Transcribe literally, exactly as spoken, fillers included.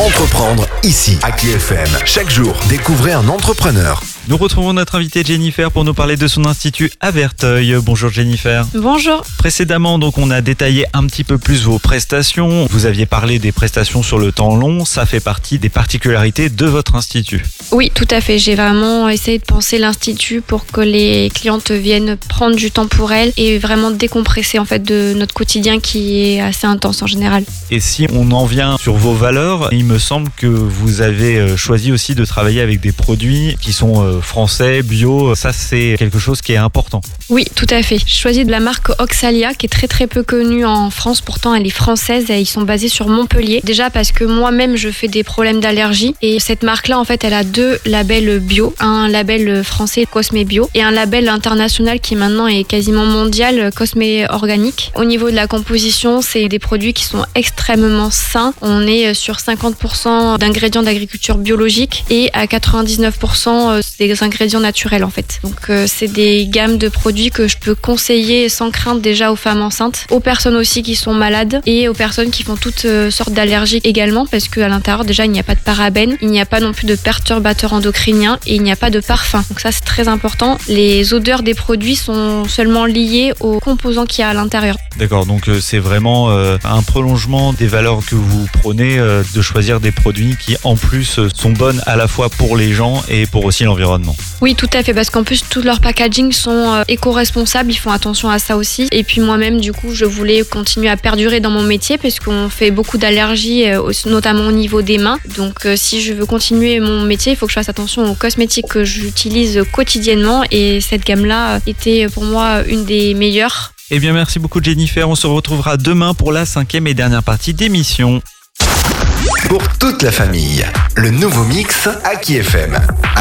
Entreprendre ici, à K F M. Chaque jour, découvrez un entrepreneur. Nous retrouvons notre invitée Jennifer pour nous parler de son institut à Verteuil. Bonjour Jennifer. Bonjour. Précédemment, donc, on a détaillé un petit peu plus vos prestations. Vous aviez parlé des prestations sur le temps long. Ça fait partie des particularités de votre institut. Oui, tout à fait. J'ai vraiment essayé de penser l'institut pour que les clientes viennent prendre du temps pour elles et vraiment décompresser en fait de notre quotidien qui est assez intense en général. Et si on en vient sur vos valeurs, il me semble que vous avez choisi aussi de travailler avec des produits qui sont français, bio. Ça, c'est quelque chose qui est important. Oui, tout à fait. J'ai choisi de la marque Oxalia qui est très très peu connue en France. Pourtant, elle est française et ils sont basés sur Montpellier. Déjà parce que moi-même, je fais des problèmes d'allergie et cette marque-là, en fait, elle a deux labels bio. Un label français Cosmé Bio et un label international qui maintenant est quasiment mondial, Cosmé Organique. Au niveau de la composition, c'est des produits qui sont extrêmement sains. On est sur cinquante pour cent d'ingrédients d'agriculture biologique et à quatre-vingt-dix-neuf pour cent des ingrédients naturels en fait. Donc euh, c'est des gammes de produits que je peux conseiller sans crainte déjà aux femmes enceintes, aux personnes aussi qui sont malades et aux personnes qui font toutes euh, sortes d'allergies également parce qu'à l'intérieur déjà il n'y a pas de parabènes, il n'y a pas non plus de perturbateurs endocriniens et il n'y a pas de parfum. Donc ça c'est très important. Les odeurs des produits sont seulement liées aux composants qu'il y a à l'intérieur. D'accord, donc euh, c'est vraiment euh, un prolongement des valeurs que vous prenez euh, de choisir des produits qui en plus euh, sont bonnes à la fois pour les gens et pour aussi l'environnement. Oui, tout à fait, parce qu'en plus tous leurs packaging sont euh, éco-responsables, ils font attention à ça aussi. Et puis moi-même, du coup, je voulais continuer à perdurer dans mon métier parce qu'on fait beaucoup d'allergies, euh, notamment au niveau des mains. Donc euh, si je veux continuer mon métier, il faut que je fasse attention aux cosmétiques que j'utilise quotidiennement et cette gamme-là était pour moi une des meilleures. Eh bien, merci beaucoup Jennifer. On se retrouvera demain pour la cinquième et dernière partie d'émission. Pour toute la famille, le nouveau mix à K F M.